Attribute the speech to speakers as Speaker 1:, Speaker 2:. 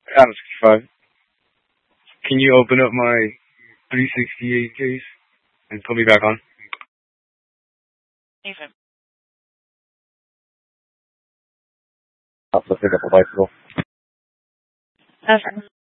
Speaker 1: Adam 65. Can you open up my 368 case and put me back on?
Speaker 2: Even.
Speaker 1: I'll pick up a bicycle.
Speaker 2: Over.